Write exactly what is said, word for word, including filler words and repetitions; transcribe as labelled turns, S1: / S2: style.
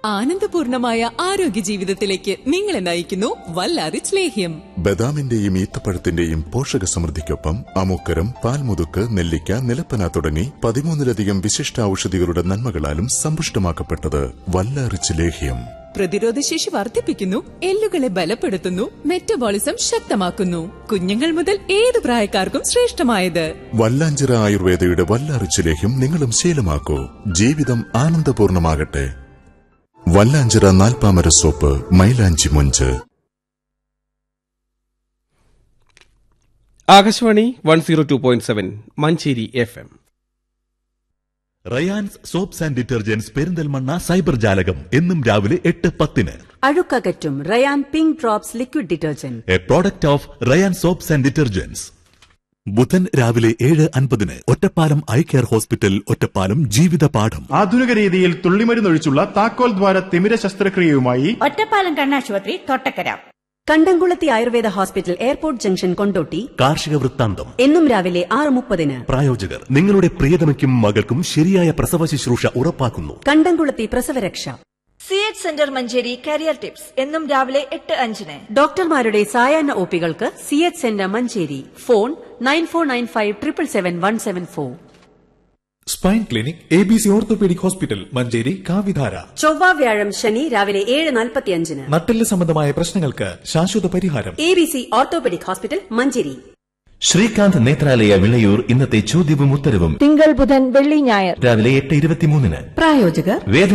S1: ആനന്ദപൂർണമായ ആരോഗ്യ ജീവിതത്തിലേക്ക് നിങ്ങളെ നയിക്കുന്നു വല്ലാറിച്ച് ലേഹ്യം.
S2: ബദാമിന്റെയും ഈത്തപ്പഴത്തിന്റെയും പോഷക സമൃദ്ധിക്കൊപ്പം അമുക്കരം, പാൽമുതുക്ക്, നെല്ലിക്ക, നിലപ്പന തുടങ്ങി പതിമൂന്നിലധികം വിശിഷ്ട ഔഷധികളുടെ നന്മകളാലും സമ്പുഷ്ടമാക്കപ്പെട്ടത് വല്ലാറിച്ച് ലേഹ്യം.
S1: പ്രതിരോധശേഷി വർദ്ധിപ്പിക്കുന്നു, എല്ലുകളെ ബലപ്പെടുത്തുന്നു, മെറ്റബോളിസം ശക്തമാക്കുന്നു. കുഞ്ഞുങ്ങൾ മുതൽ ഏത് പ്രായക്കാർക്കും ശ്രേഷ്ഠമായത്.
S2: വല്ലാഞ്ചിറ ആയുർവേദയുടെ വല്ലാറിച്ച് ലേഹ്യം നിങ്ങളും ശീലമാക്കൂ. ജീവിതം ആനന്ദപൂർണമാകട്ടെ. വല്ലാഞ്ചിറ നാൽപ്പാമര സോപ്പ്, മൈലാഞ്ചി മൊഞ്ച്.
S3: Akashvani one zero two point seven Manjeri F M.
S4: Rayan's soaps and detergents Perinthalmanna cyber ജാലകം എന്നും രാവിലെ എട്ട് പത്തിന്.
S5: അഴുക്കകറ്റും Ryan pink drops liquid detergent,
S4: A product of Ryan soaps and detergents. ബുധൻ രാവിലെ ഏഴ് അൻപതിന് Ottapalam eye care hospital, Ottapalam ജീവിത പാഠം.
S6: ആധുനിക രീതിയിൽ തുള്ളിമരുന്നൊഴിച്ചുള്ള താക്കോൽ ദ്വാര തിമിര ശസ്ത്രക്രിയയുമായി
S7: ഒറ്റപ്പാലം കണ്ണാശുപത്രി തൊട്ടക്കര.
S5: കണ്ടംകുളത്തി Ayurveda hospital, airport junction, Kondotty.
S4: കാർഷിക വൃത്താന്തം
S5: എന്നും രാവിലെ ആറ് മുപ്പതിന്.
S4: പ്രായോജകർ നിങ്ങളുടെ പ്രിയതമയ്ക്കും മകൾക്കും ശരിയായ പ്രസവ ശുശ്രൂഷ ഉറപ്പാക്കുന്നു.
S5: കണ്ടംകുളത്തി പ്രസവരക്ഷ.
S7: C H centre Manjeri career tips എന്നും രാവിലെ എട്ട് അഞ്ചിന്.
S5: ഡോക്ടർമാരുടെ സായാഹ്ന ഒപികൾക്ക് C H centre Manjeri. Phone nine four nine five triple seven one seven four.
S8: Spine clinic, A B C orthopaedic hospital Manjeri കാവിധാര.
S5: ചൊവ്വ വ്യാഴം ശനി രാവിലെ ഏഴ് നാൽപ്പത്തിയഞ്ചിന്.
S8: നട്ടെല്ല് സംബന്ധമായ പ്രശ്നങ്ങൾക്ക് ശാശ്വത പരിഹാരം.
S5: A B C orthopaedic hospital Manjeri.
S9: Srikanth Nethralaya Vilayur ഇന്നത്തെ ചോദ്യവും ഉത്തരവും
S7: തിങ്കൾ, ബുധൻ, വെള്ളി, ഞായർ
S9: രാവിലെ എട്ട് ഇരുപത്തിമൂന്നിന്.
S5: പ്രായോജകർ